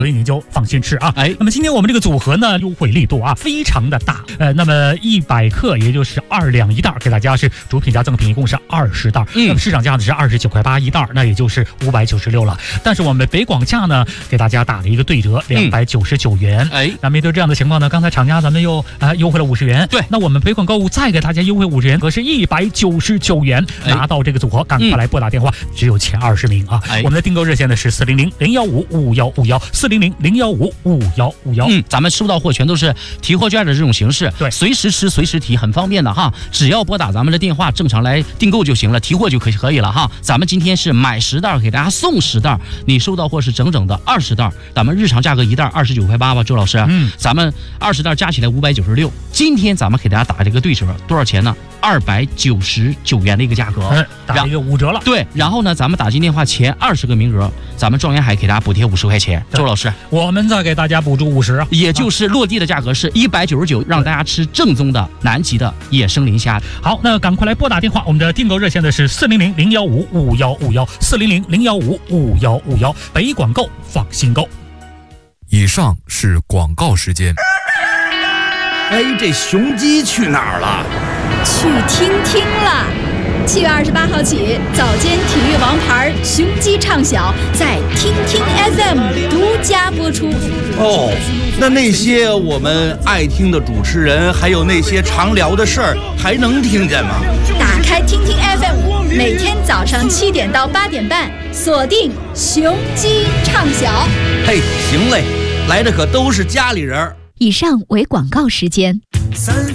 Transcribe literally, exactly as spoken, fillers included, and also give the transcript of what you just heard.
所以你就放心吃啊。 哎， 那么今天我们这个组合呢，优惠力度啊非常的大。呃，那么一百克也就是二两一袋，给大家是主品加赠品，一共是二十袋。嗯，那么市场价呢是二十九块八一袋，那也就是五百九十六了。但是我们北广价呢，给大家打了一个对折，两百九十九元。 哎、嗯， 那面对这样的情况呢，刚才厂家咱们又啊、呃、优惠了五十元。 对， 那我们北广购物再给大家优惠五十元，可是一百九十九元、哎、拿到这个组合，赶快来拨打电话，嗯、只有前二十名啊。哎，我们的订购热线呢是四零零零幺五五幺五幺四零零零幺五五幺五幺。 嗯，咱们收到货全都是提货券的这种形式， 对， 随时吃随时提，很方便的哈。只要拨打咱们的电话，正常来订购就行了，提货就可以可以了哈。咱们今天是买十袋给大家送十袋，你收到货是整整的二十袋。咱们日常价格一袋二十九块八吧，周老师。 嗯， 咱们二十袋加起来五百九十六。今天咱们给大家打这个对折，多少钱呢？二百九十九元的一个价格， 嗯，打一个五折了。 对，然后呢，咱们打进电话前二十个名额，咱们状元海给大家补贴五十块钱。周老师， 我们再给大家补助五十， 也就是落地的价格是一百九十九，让大家吃正宗的南极的野生磷虾。 好，那赶快来拨打电话，我们的订购热线的是四零零零幺五五幺五幺四零零零幺五五幺五幺，北广购放心购。 以上是广告时间。 哎，这雄鸡去哪儿了？ 去听听了。七月二十八号起，早间体育王牌雄鸡畅晓在听听 F M 独家播出。 哦，那那些我们爱听的主持人，还有那些常聊的事儿，还能听见吗？ 打开听听 F M， 每天早上七点到八点半，锁定雄鸡畅晓。 嘿，行嘞，来的可都是家里人。 以上为广告时间。